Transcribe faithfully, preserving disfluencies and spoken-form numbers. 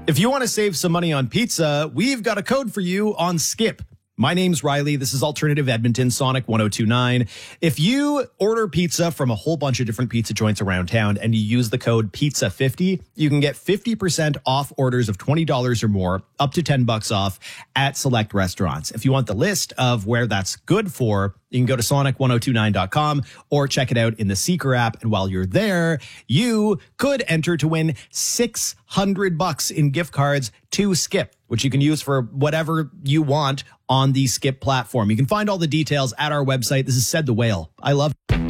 If you want to save some money on pizza, we've got a code for you on Skip. My name's Riley. This is Alternative Edmonton, Sonic one oh two point nine. If you order pizza from a whole bunch of different pizza joints around town and you use the code pizza fifty, you can get fifty percent off orders of twenty dollars or more, up to ten bucks off at select restaurants. If you want the list of where that's good for, you can go to sonic one oh two nine dot com or check it out in the Seeker app. And while you're there, you could enter to win six hundred bucks in gift cards to Skip, which you can use for whatever you want on the Skip platform. You can find all the details at our website. This is Said the Whale. I love it.